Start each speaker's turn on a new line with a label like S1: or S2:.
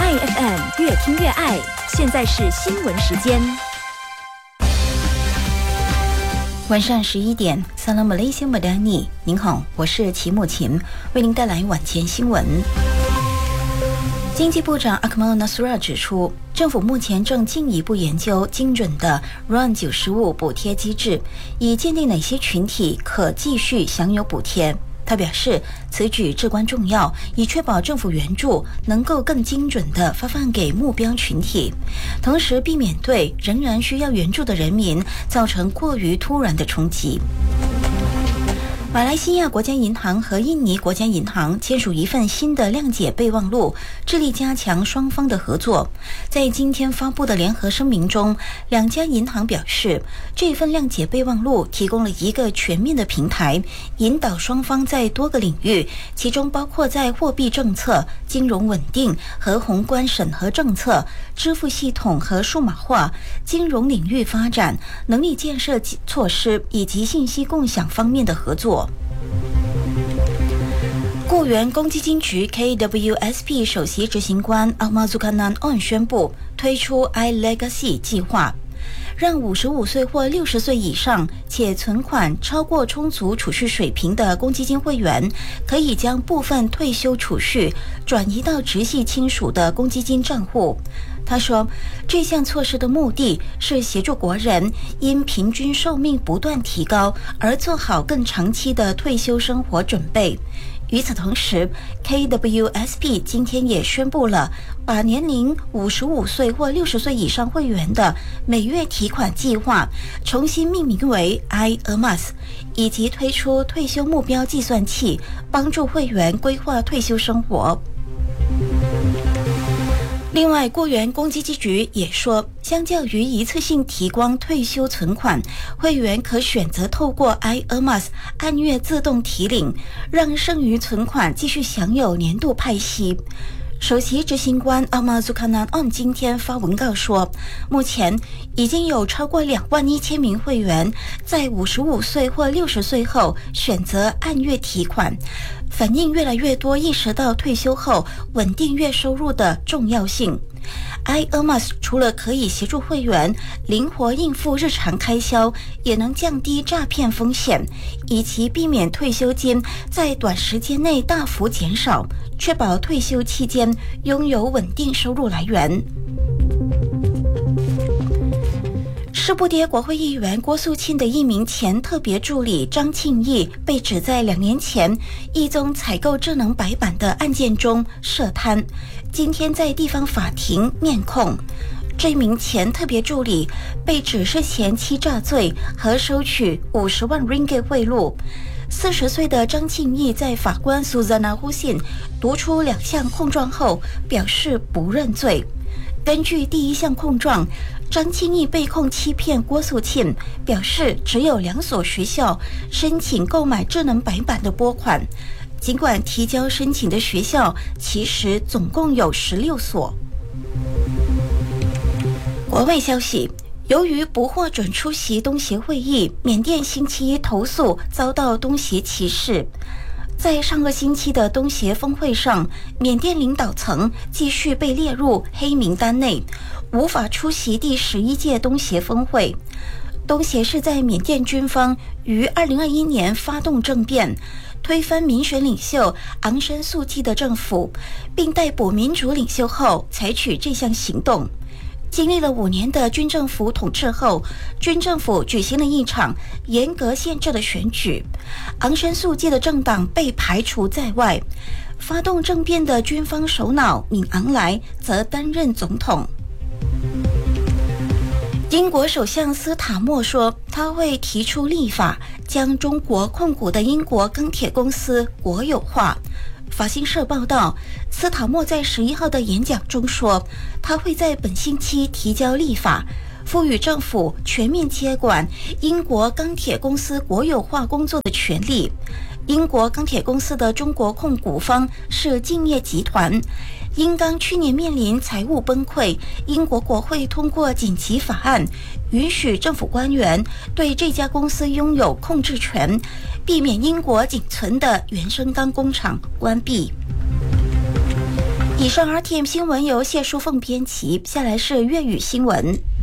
S1: 爱 FM 越听越爱，现在是新闻时间。
S2: 晚上11点 Salam Malaysia Madani， 您好，我是齐木琴，为您带来晚间新闻。经济部长 Akmal Nasrullah 指出，政府目前正进一步研究精准的 RUN95补贴机制，以鉴定哪些群体可继续享有补贴。他表示，此举至关重要，以确保政府援助能够更精准地发放给目标群体，同时避免对仍然需要援助的人民造成过于突然的冲击。马来西亚国家银行和印尼国家银行签署一份新的谅解备忘录，致力加强双方的合作。在今天发布的联合声明中，两家银行表示，这份谅解备忘录提供了一个全面的平台，引导双方在多个领域，其中包括在货币政策、金融稳定和宏观审核政策、支付系统和数码化、金融领域发展、能力建设措施以及信息共享方面的合作。雇员公积金局 KWSP 首席执行官 Ahmad Zulkarnain On 宣布推出 iLegacy 计划，让55岁或60岁以上且存款超过充足储蓄水平的公积金会员，可以将部分退休储蓄转移到直系亲属的公积金账户。他说，这项措施的目的是协助国人因平均寿命不断提高而做好更长期的退休生活准备。与此同时 KWSP 今天也宣布了把年龄55岁或60岁以上会员的每月提款计划重新命名为 iAmas， 以及推出退休目标计算器，帮助会员规划退休生活。另外，雇员公积金局也说，相较于一次性提光退休存款，会员可选择透过 iAmas 按月自动提领，让剩余存款继续享有年度派息。首席执行官 Ahmad Zulkarnain On 今天发文告说，目前已经有超过21000名会员在55岁或60岁后选择按月提款，反映越来越多意识到退休后稳定月收入的重要性。iAmas 除了可以协助会员灵活应付日常开销，也能降低诈骗风险，以及避免退休金在短时间内大幅减少，确保退休期间拥有稳定收入来源。世不跌国会议员郭素沁的一名前特别助理张庆义被指在2年前一宗采购智能白板的案件中涉贪，今天在地方法庭面控。这名前特别助理被指涉嫌欺诈罪和收取50万 ringgit 贿赂。40岁的张庆义在法官 Suzana Husin 读出2项控状后表示不认罪。根据第一项控状，张庆义被控欺骗郭素沁，表示只有2所学校申请购买智能白板的拨款，尽管提交申请的学校其实总共有16所。国外消息，由于不获准出席东协会议，缅甸星期一投诉遭到东协歧视。在上个星期的东协峰会上，缅甸领导层继续被列入黑名单内，无法出席第11届东协峰会。东协是在缅甸军方于2021年发动政变，推翻民选领袖昂山素季的政府，并逮捕民主领袖后采取这项行动。经历了5年的军政府统治后，军政府举行了一场严格限制的选举，昂山素季的政党被排除在外，发动政变的军方首脑敏昂莱则担任总统。英国首相斯塔默说，他会提出立法，将中国控股的英国钢铁公司国有化。法新社报道，斯塔默在11号的演讲中说，他会在本星期提交立法，赋予政府全面接管英国钢铁公司国有化工作的权利。英国钢铁公司的中国控股方是敬业集团。英钢去年面临财务崩溃，英国国会通过紧急法案，允许政府官员对这家公司拥有控制权，避免英国仅存的原生钢工厂关闭。以以上 RTM 新闻由谢淑凤编辑，下来是粤语新闻。